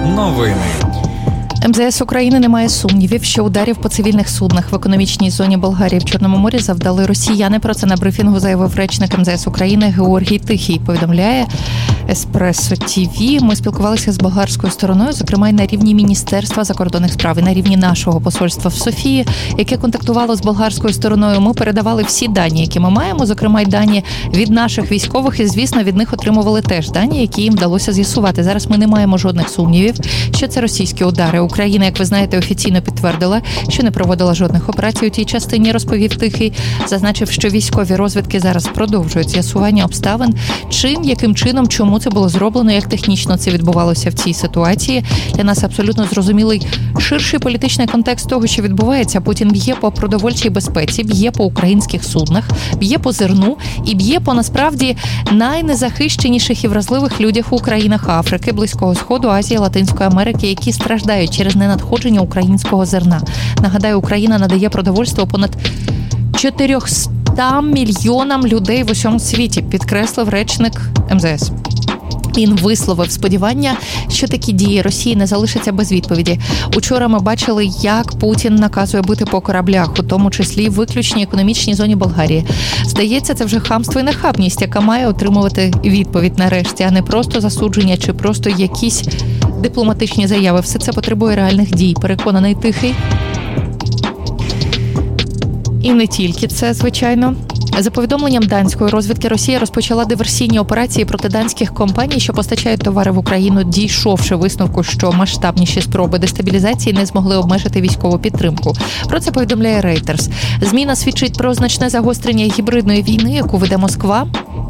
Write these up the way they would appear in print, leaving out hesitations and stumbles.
Новини. МЗС України не має сумнівів, що ударів по цивільних суднах в економічній зоні Болгарії в Чорному морі завдали росіяни. Про це на брифінгу заявив речник МЗС України Георгій Тихий. Повідомляє Еспресо ТВ. Ми спілкувалися з болгарською стороною, зокрема й на рівні Міністерства закордонних справ і на рівні нашого посольства в Софії, яке контактувало з болгарською стороною. Ми передавали всі дані, які ми маємо, зокрема й дані від наших військових, і, звісно, від них отримували теж дані, які їм вдалося з'ясувати. Зараз ми не маємо жодних сумнівів, що це російські удари. Україна, як ви знаєте, офіційно підтвердила, що не проводила жодних операцій у тій частині, розповів Тихий. Зазначив, що військові розвідки зараз продовжують з'ясування обставин, яким чином, чому це було зроблено, як технічно це відбувалося в цій ситуації. Для нас абсолютно зрозумілий ширший політичний контекст того, що відбувається. Путін б'є по продовольчій безпеці, б'є по українських суднах, б'є по зерну і б'є по, насправді, найнезахищеніших і вразливих людях у країнах Африки, Близького Сходу, Азії, Латинської Америки, які страждають через ненадходження українського зерна. Нагадаю, Україна надає продовольство понад 400 мільйонам людей в усьому світі, підкреслив речник МЗС. Він висловив сподівання, що такі дії Росії не залишаться без відповіді. Учора ми бачили, як Путін наказує бити по кораблях, у тому числі в виключній економічній зоні Болгарії. Здається, це вже хамство і нахабність, яка має отримувати відповідь нарешті, а не просто засудження чи просто якісь дипломатичні заяви. Все це потребує реальних дій, переконаний Тихий. І не тільки це, звичайно. За повідомленням данської розвідки, Росія розпочала диверсійні операції проти данських компаній, що постачають товари в Україну, дійшовши висновку, що масштабніші спроби дестабілізації не змогли обмежити військову підтримку. Про це повідомляє Reuters. Зміна свідчить про значне загострення гібридної війни, яку веде Москва,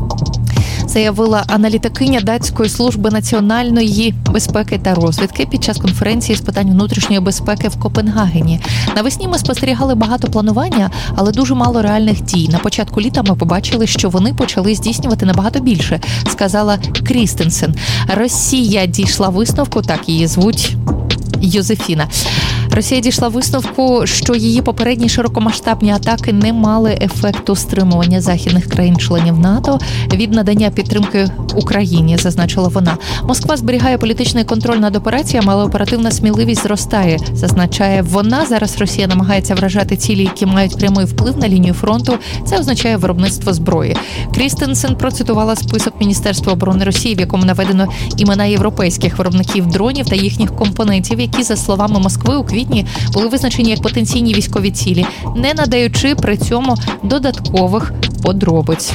заявила аналітикиня Датської служби національної безпеки та розвідки під час конференції з питань внутрішньої безпеки в Копенгагені. Навесні ми спостерігали багато планування, але дуже мало реальних дій. На початку літа ми побачили, що вони почали здійснювати набагато більше, сказала Крістенсен. Росія дійшла висновку, так її звуть Йозефіна. Росія дійшла висновку, що її попередні широкомасштабні атаки не мали ефекту стримування західних країн-членів НАТО від надання підтримки Україні, зазначила вона. Москва зберігає політичний контроль над операціями, але оперативна сміливість зростає, зазначає вона. Зараз Росія намагається вражати цілі, які мають прямий вплив на лінію фронту. Це означає виробництво зброї. Крістенсен процитувала список Міністерства оборони Росії, в якому наведено імена європейських виробників дронів та їхніх компонентів, які, за словами Москви, у квітні були визначені як потенційні військові цілі, не надаючи при цьому додаткових подробиць.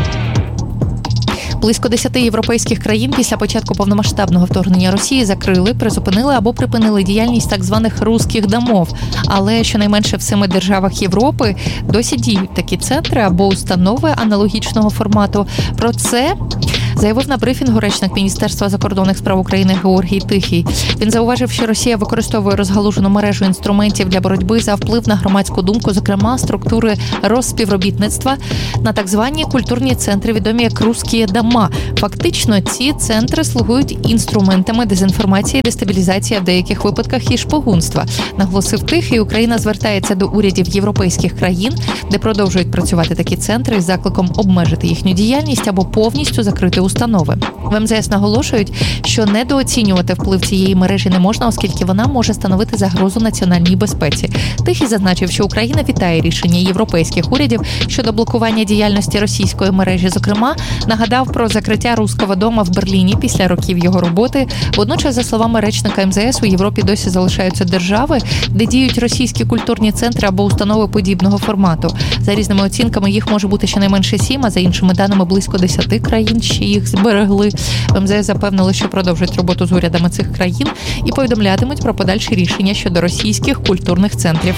Близько 10 європейських країн після початку повномасштабного вторгнення Росії закрили, призупинили або припинили діяльність так званих «русських домов». Але щонайменше в 7 державах Європи досі діють такі центри або установи аналогічного формату. Про це заявив на брифінгу речник Міністерства закордонних справ України Георгій Тихий. Він зауважив, що Росія використовує розгалужену мережу інструментів для боротьби за вплив на громадську думку, зокрема структури розспівробітництва на так звані культурні центри, відомі як «русські дома». Фактично, ці центри слугують інструментами дезінформації, дестабілізації, а в деяких випадках і шпигунства. Наголосив Тихий, Україна звертається до урядів європейських країн, де продовжують працювати такі центри, з закликом обмежити їхню діяльність або повністю закрити установи. В МЗС наголошують, що недооцінювати вплив цієї мережі не можна, оскільки вона може становити загрозу національній безпеці. Тихий зазначив, що Україна вітає рішення європейських урядів щодо блокування діяльності російської мережі. Зокрема, нагадав про закриття «Русского дома» в Берліні після років його роботи. Водночас, за словами речника МЗС, у Європі досі залишаються держави, де діють російські культурні центри або установи подібного формату. За різними оцінками їх може бути щонайменше 7, а за іншими даними близько 10 країн, що їх зберегли. В МЗС запевнили, що продовжать роботу з урядами цих країн і повідомлятимуть про подальші рішення щодо російських культурних центрів.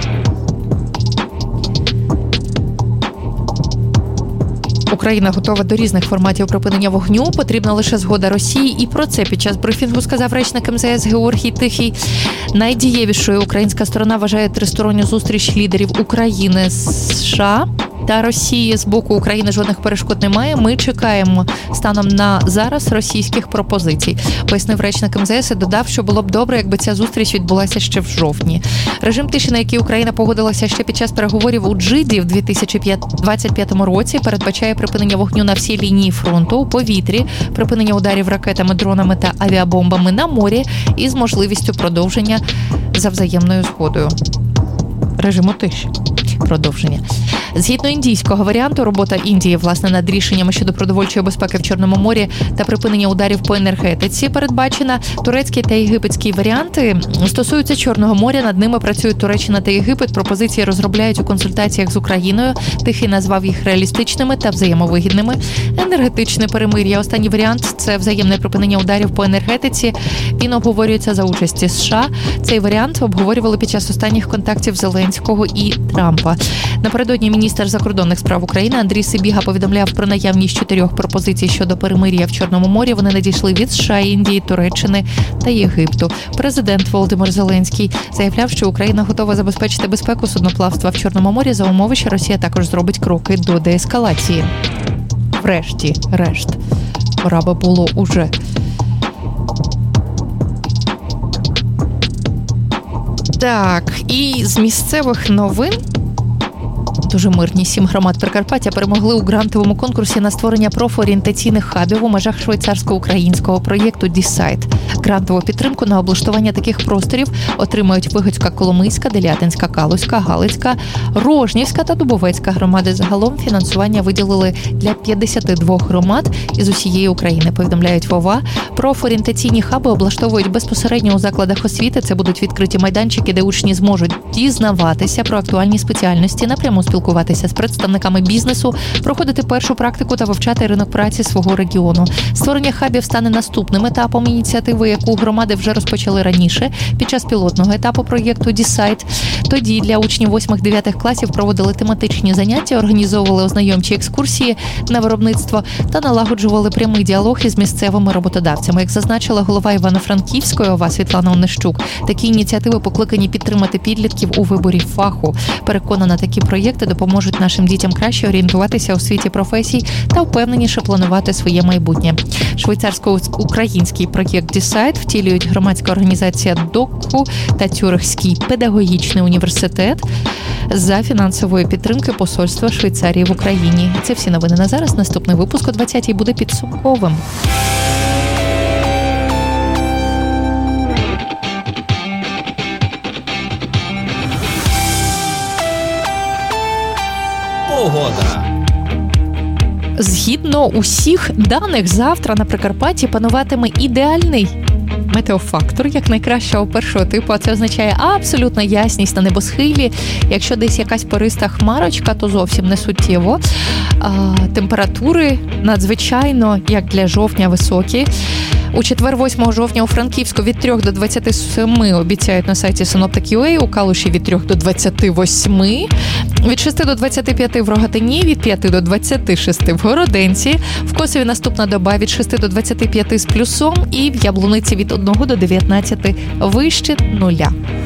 Україна готова до різних форматів припинення вогню, потрібна лише згода Росії. І про це під час брифінгу сказав речник МЗС Георгій Тихий. Найдієвішою українська сторона вважає тристоронню зустріч лідерів України, США та Росії з боку України жодних перешкод немає. Ми чекаємо станом на зараз російських пропозицій, пояснив речник МЗС і додав, що було б добре, якби ця зустріч відбулася ще в жовтні. Режим тиші, на який Україна погодилася ще під час переговорів у Джиді в 2025 році, передбачає припинення вогню на всій лінії фронту, у повітрі, припинення ударів ракетами, дронами та авіабомбами на морі із можливістю продовження за взаємною згодою. Режиму тиші. Продовження. Згідно індійського варіанту, робота Індії, власне, над рішеннями щодо продовольчої безпеки в Чорному морі та припинення ударів по енергетиці передбачена. Турецький та єгипетський варіанти стосуються Чорного моря, над ними працюють Туреччина та Єгипет, пропозиції розробляють у консультаціях з Україною. Тихий назвав їх реалістичними та взаємовигідними. Енергетичне перемир'я. Останній варіант – це взаємне припинення ударів по енергетиці. Він обговорюється за участі США. Цей варіант обговорювали під час останніх контактів Зеленського і Трампа. Напередодні міністр закордонних справ України Андрій Сибіга повідомляв про наявність 4 пропозицій щодо перемир'я в Чорному морі. Вони надійшли від США, Індії, Туреччини та Єгипту. Президент Володимир Зеленський заявляв, що Україна готова забезпечити безпеку судноплавства в Чорному морі за умови, що Росія також зробить кроки до деескалації. Врешті-решт. Пора би було уже. Так, і з місцевих новин. Дуже мирні 7 громад Прикарпаття перемогли у грантовому конкурсі на створення профорієнтаційних хабів у межах швейцарсько-українського проєкту «Дісайт». Грантову підтримку на облаштування таких просторів отримають Вигодська, Коломийська, Делятинська, Калузька, Галицька, Рожнівська та Дубовецька громади. Загалом фінансування виділили для 52 громад із усієї України, повідомляють ВОВА. Профорієнтаційні хаби облаштовують безпосередньо у закладах освіти. Це будуть відкриті майданчики, де учні зможуть дізнаватися про актуальні спеціальності, напряму спілкуватися з представниками бізнесу, проходити першу практику та вивчати ринок праці свого регіону. Створення хабів стане наступним етапом ініціативи, яку громади вже розпочали раніше, під час пілотного етапу проєкту «Дісайт». Тоді для учнів 8-9 класів проводили тематичні заняття, організовували ознайомчі екскурсії на виробництво та налагоджували прямий діалог із місцевими роботодавцями. Як зазначила голова Івано-Франківської ОВА Світлана Онищук, такі ініціативи покликані підтримати підлітків у виборі фаху. Переконана, такі проєкти допоможуть нашим дітям краще орієнтуватися у світі професій та впевненіше планувати своє майбутнє. Швейцарсько-український проєкт «Дісайт» втілюють громадська організація «ДОКУ» та Цюрихський педагогічний університет за фінансової підтримки Посольства Швейцарії в Україні. Це всі новини на зараз. Наступний випуск о 20-й буде підсумковим. Погода. Згідно усіх даних, завтра на Прикарпатті пануватиме ідеальний метеофактор, як найкращого першого типу, а це означає абсолютна ясність на небосхилі. Якщо десь якась пориста хмарочка, то зовсім не суттєво. Температури надзвичайно, як для жовтня, високі. У четвер, 8 жовтня, у Франківську від 3 до 27 обіцяють на сайті Synoptic.ua, у Калуші від 3 до 28, від 6 до 25 в Рогатині, від 5 до 26 в Городенці, в Косові наступна доба від 6 до 25 з плюсом і в Яблуниці від 1 до 19 вище нуля.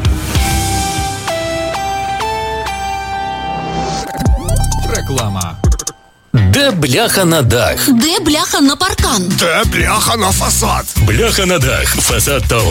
Реклама. Де бляха на дах? Де бляха на паркан? Де бляха на фасад? Бляха на дах. Фасад та